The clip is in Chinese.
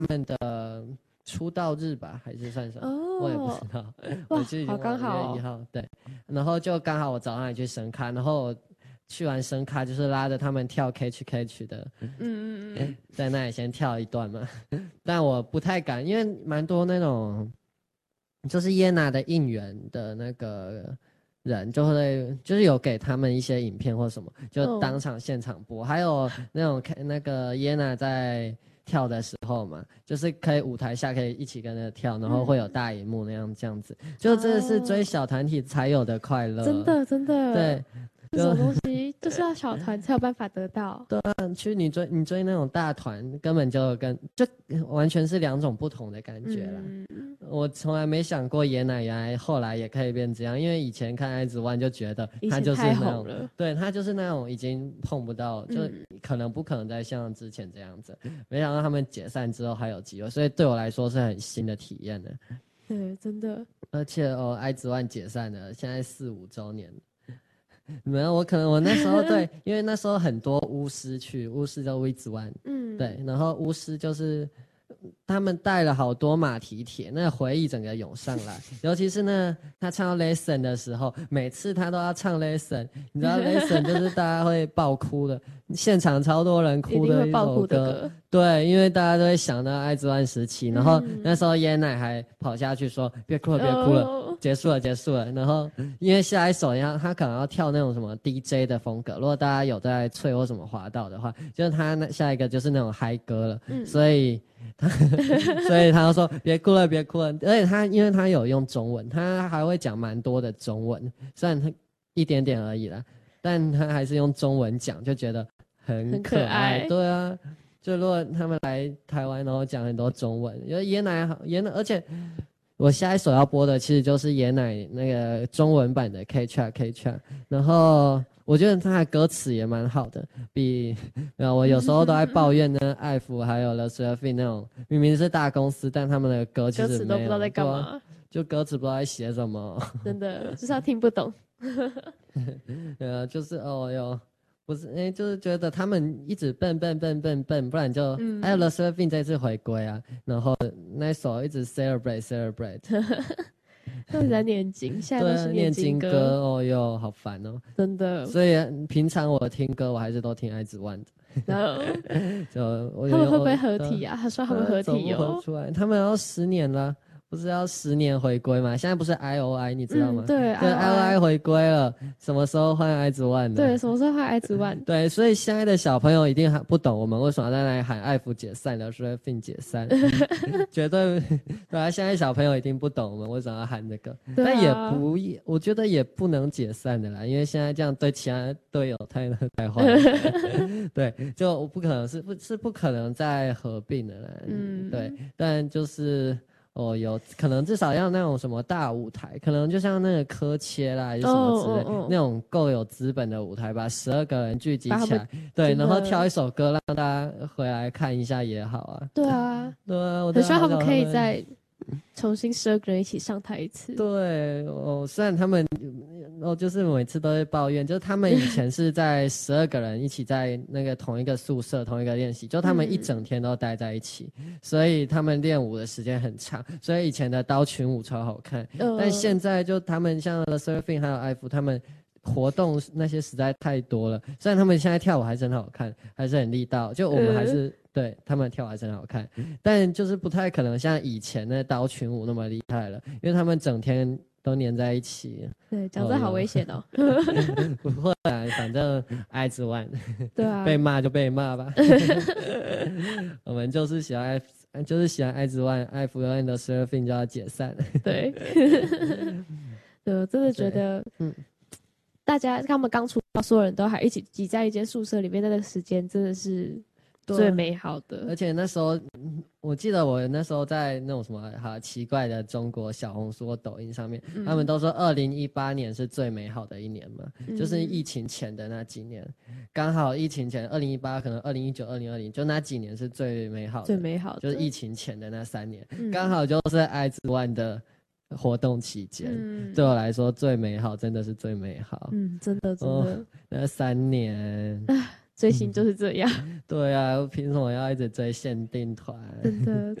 们的出道日吧，还是算什么？我也不知道。 哇， 好刚好 1月1号，对。然后就刚好我早上也去声咖，然后我去完声咖就是拉着他们跳 Catch 的，在那里先跳一段嘛。但我不太敢，因为蛮多那种就是耶娜的应援的那个人就是有给他们一些影片或什么，就当场现场播。还有那种那个耶娜在跳的时候嘛，就是可以舞台下可以一起跟着跳，然后会有大荧幕那样这样子，就真的是追小团体才有的快乐。 真的真的， 对。 这种东西就是要小团才有办法得到。 对啊，你追那种大团，根本就完全是2种不同的感觉啦。我从来没想过爷奶原来后来也可以变这样，因为以前看爱子湾就觉得他就是那种，对，他就是那种已经碰不到，就不可能再像之前这样子。没想到他们解散之后还有机会，所以对我来说是很新的体验的。 对，真的。 而且爱子湾解散了，现在4、5周年。没有，我那时候对，因为那时候很多巫师叫威子湾，对，然后巫师就是他们带了好多马蹄铁，那个回忆整个涌上来，尤其是呢，他唱到 Listen 的时候，每次他都要唱 Listen， 你知道 Listen 就是大家会爆哭的，现场超多人哭的一首歌，对，因为大家都会想到爱之湾时期，然后那时候耶奶还跑下去说别哭了，结束了，然后因为下一首他可能要跳那种什么 DJ 的风格，如果大家有在脆或什么滑到的话，就是他下一个就是那种嗨歌了，所以他就说别哭了，而且因为他有用中文，他还会讲蛮多的中文，虽然他一点点而已啦，但他还是用中文讲，就觉得很可爱。对啊，就如果他们来台湾，然后讲很多中文，因为椰奶，而且我下一首要播的其实就是椰奶那个中文版的 K-Cha， 然后我觉得他的歌词也蛮好的，我有时候都在抱怨呢，爱芙还有 The Seraphim 那种明明是大公司，但他们的歌其实都不知道在干嘛， 就歌词不知道在写什么， 真的就是要听不懂。 就是不是，就是觉得他们一直笨，不然就还有 The Seraphim 这次回归啊，然后那首一直 celebrate， 都在念经，现在都是念经歌好烦哦， 真的。 所以平常我听歌，我还是都听爱之湾的。 他们会不会合体啊？他说他们合体合出来，他们要10年了。不是要10年回归吗？现在不是 IOI 你知道吗？ 对 IOI 回归了，什么时候换爱之湾呢？ 对，什么时候换爱之湾？ 对，所以现在的小朋友一定还不懂我们为什么在那里喊爱芙解散的，Seraphim 解散，绝对对啊！现在小朋友一定不懂我们为什么要喊这个，但我觉得也不能解散的啦，因为现在这样对其他队友太坏了，对，就不可能是不可能再合并的啦，对，但就是。有可能至少要那种什么大舞台，可能就像那个科切啦，还是什么之类，那种够有资本的舞台，把12个人聚集起来，对，然后跳一首歌，让大家回来看一下也好啊。 对啊， 我很希望他们可以再重新12个人一起上台一次。 对，虽然他们就是每次都会抱怨，就是他们以前是在12个人一起在那个同一个宿舍同一个练习，就他们一整天都待在一起，所以他们练舞的时间很长，所以以前的刀群舞超好看，但现在就他们像 The Seraphim 还有爱芙他们活动那些实在太多了，虽然他们现在跳舞还是很好看，还是很力道，就我们还是对他们跳舞还是很好看，但就是不太可能像以前的刀群舞那么厉害了，因为他们整天都黏在一起。 对，讲这好危险哦。 不会啊，反正爱之湾， 对啊， 被骂就被骂吧。我们就是喜欢爱之湾，爱芙跟的 Seraphim 就要解散。 对，对，我真的觉得，大家他们刚出道，所有人都还一起挤在一间宿舍里面，那个时间真的是最美好的。 而且那时候，我记得我那时候在那种什么好奇怪的中国小红书、抖音上面，他们都说2018年是最美好的一年嘛，就是疫情前的那几年，刚好疫情前2018可能2019、2020就那几年是最美好的，就是疫情前的那3年，刚好就是爱之湾的活动期间，对我来说最美好，真的是最美好。 真的， 那3年。 追星就是这样。 对啊，凭什么要一直追限定团？ 真的，